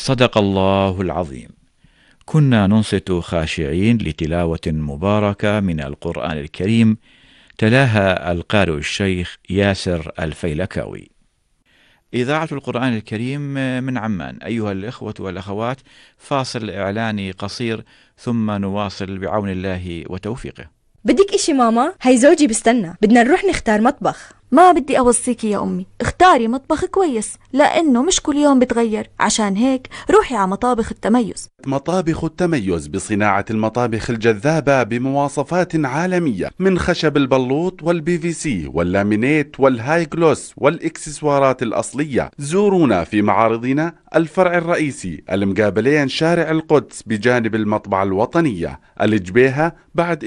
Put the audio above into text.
صدق الله العظيم. كنا ننصت خاشعين لتلاوة مباركة من القرآن الكريم تلاها القارئ الشيخ ياسر الفيلكاوي. إذاعة القرآن الكريم من عمان. أيها الإخوة والأخوات، فاصل إعلاني قصير ثم نواصل بعون الله وتوفيقه. بدك إشي ماما؟ هاي زوجي بستنى، بدنا نروح نختار مطبخ. ما بدي أوصيكي يا أمي، اختاري مطبخ كويس لأنه مش كل يوم بتغير، عشان هيك روحي على مطابخ التميز. مطابخ التميز بصناعة المطابخ الجذابة بمواصفات عالمية، من خشب البلوط والPVC واللامينيت والهاي جلوس والإكسسوارات الأصلية. زورونا في معارضنا الفرع الرئيسي المقابلين شارع القدس بجانب المطبعة الوطنية الجبيهة بعد